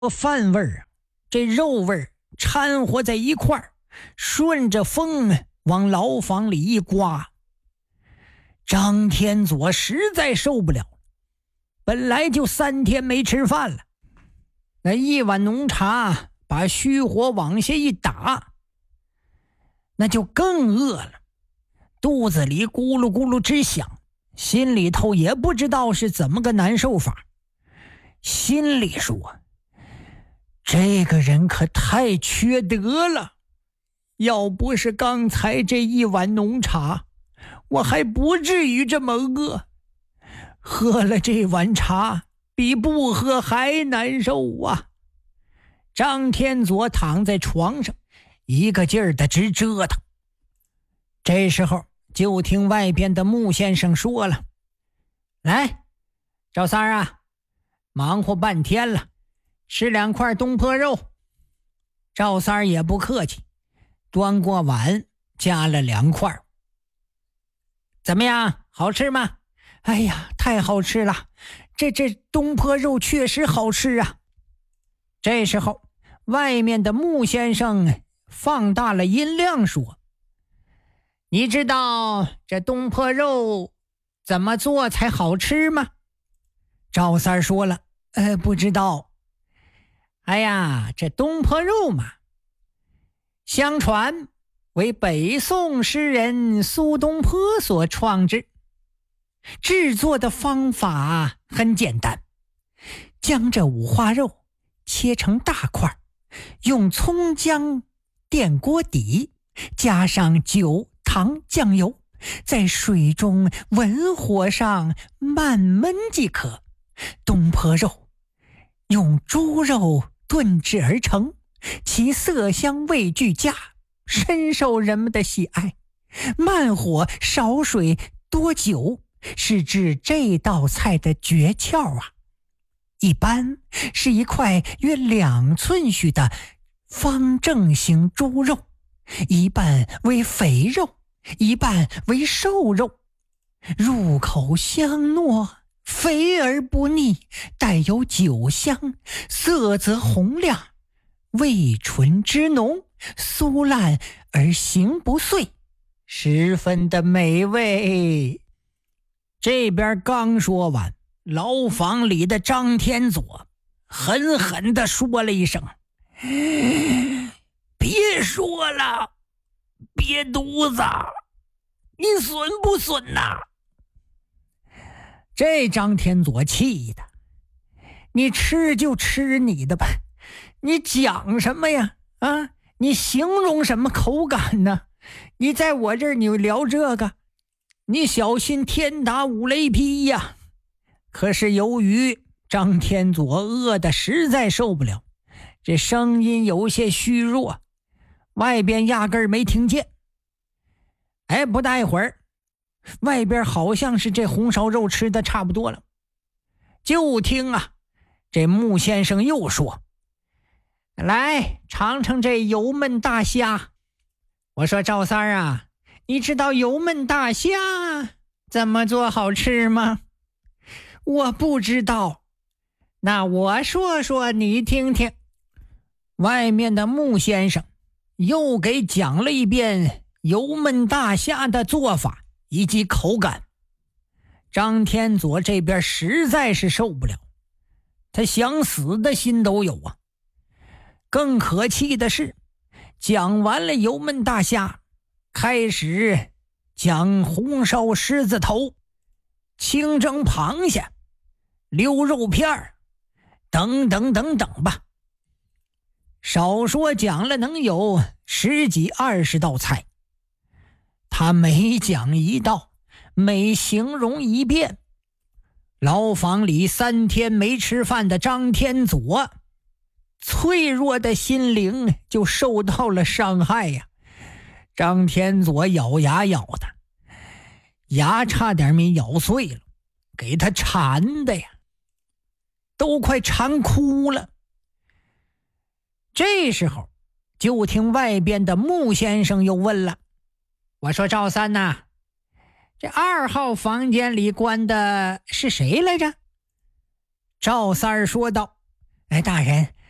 饭味儿，这肉味儿掺和在一块儿，顺着风往牢房里一刮。张天佐实在受不了，本来就3天没吃饭了，那一碗浓茶把虚火往下一打，那就更饿了，肚子里咕噜咕噜直响，心里头也不知道是怎么个难受法。心里说，这个人可太缺德了，要不是刚才这一碗浓茶，我还不至于这么饿，喝了这碗茶比不喝还难受啊。张天佐躺在床上，一个劲儿的直折腾。这时候就听外边的穆先生说了，来，赵三儿啊，忙活半天了，吃2块东坡肉。赵三儿也不客气，端过碗夹了2块。怎么样，好吃吗？哎呀，太好吃了，这东坡肉确实好吃啊。这时候外面的穆先生放大了音量说，你知道这东坡肉怎么做才好吃吗？赵三儿说了，不知道。哎呀，这东坡肉嘛，相传为北宋诗人苏东坡所创制，制作的方法很简单，将这五花肉切成大块，用葱姜垫锅底，加上酒、糖、酱油，在水中文火上慢焖即可。东坡肉用猪肉炖制而成，其色香味俱佳，深受人们的喜爱。慢火少水多酒是制这道菜的诀窍啊。一般是一块约2寸许的方正形猪肉，一半为肥肉，一半为瘦肉，入口香糯，肥而不腻，带有酒香，色泽红亮，味醇之浓，酥烂而形不碎，十分的美味。这边刚说完，牢房里的张天佐狠狠地说了一声，别说了，瘪犊子，你损不损呐？这张天佐气的，你吃就吃你的吧，你讲什么呀？啊，你形容什么口感呢？你在我这儿你聊这个，你小心天打五雷劈呀！可是由于张天佐饿得实在受不了，这声音有些虚弱，外边压根儿没听见。不大一会儿，外边好像是这红烧肉吃的差不多了，就听啊，这穆先生又说，来尝尝这油焖大虾。我说赵三儿啊，你知道油焖大虾怎么做好吃吗？我不知道。那我说说你听听。外面的穆先生又给讲了一遍油焖大虾的做法以及口感。张天佐这边实在是受不了，他想死的心都有啊。更可气的是，讲完了油焖大虾，开始讲红烧狮子头、清蒸螃蟹、溜肉片等等等等吧，少说讲了能有10几20道菜。他每讲一道，每形容一遍，牢房里3天没吃饭的张天佐脆弱的心灵就受到了伤害呀。张天佐咬牙咬的，牙差点没咬碎了，给他馋的呀，都快馋哭了。这时候就听外边的穆先生又问了，我说赵三呐，这2号房间里关的是谁来着？赵三儿说道，大人，